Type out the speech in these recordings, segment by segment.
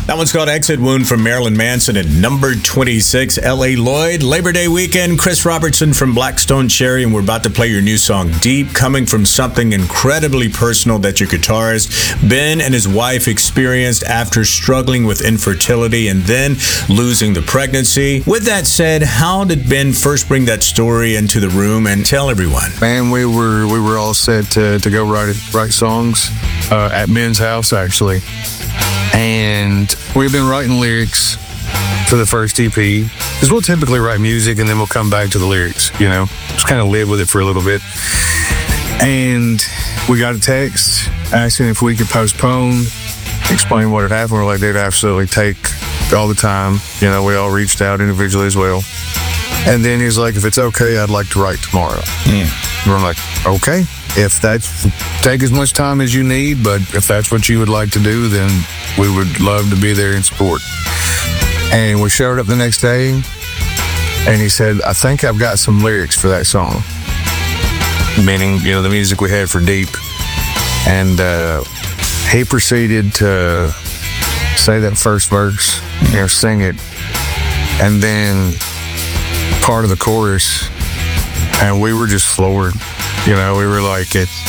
That one's called Exit Wound from Marilyn Manson at number 26. L.A. Lloyd, Labor Day weekend. Chris Robertson from Black Stone Cherry, and we're about to play your new song, Deep, coming from something incredibly personal that your guitarist Ben and his wife experienced after struggling with infertility and then losing the pregnancy. With that said, how did Ben first bring that story into the room and tell everyone? Man, we were all set to go write songs at Ben's house, actually. And we've been writing lyrics for the first EP, because we'll typically write music and then we'll come back to the lyrics, you know, just kind of live with it for a little bit. And we got a text asking if we could postpone, explain what had happened. We're like, they'd absolutely take all the time. You know, we all reached out individually as well. And then he's like, if it's okay, I'd like to write tomorrow. And we're like, okay, if that's, take as much time as you need, but if that's what you would like to do, then we would love to be there in support. And we showed up the next day, and he said, I think I've got some lyrics for that song. Meaning, you know, the music we had for Deep. And he proceeded to say that first verse, you know, sing it, and then part of the chorus, and we were just floored. You know, we were like,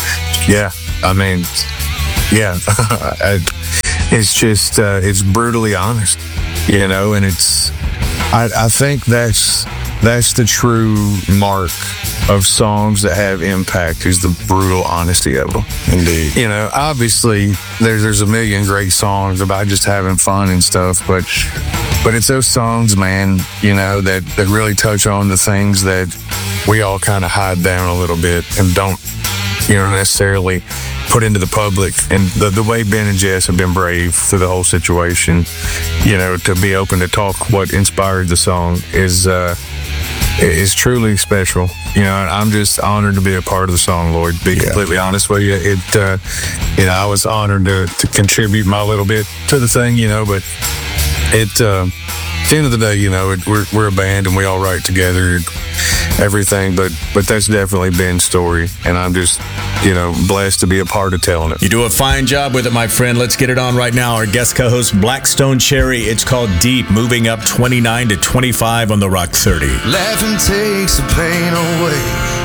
it's just, it's brutally honest, you know, and it's, I think that's the true mark of songs that have impact, is the brutal honesty of them. Indeed. You know, obviously there's a million great songs about just having fun and stuff, but it's those songs, man, you know, that really touch on the things that we all kind of hide down a little bit and don't, you know, necessarily put into the public. And the way Ben and Jess have been brave through the whole situation, you know, to be open to talk what inspired the song is truly special. You know, I'm just honored to be a part of the song, Lloyd. To be completely honest with you, you know, I was honored to contribute my little bit to the thing, you know, but at the end of the day, you know, we're a band and we all write together, everything, but that's definitely Ben's story, and I'm just, you know, blessed to be a part of telling it. You do a fine job with it, my friend. Let's get it on right now. Our guest co-host, Black Stone Cherry. It's called Deep, moving up 29 to 25 on the Rock 30. Laughing takes the pain away.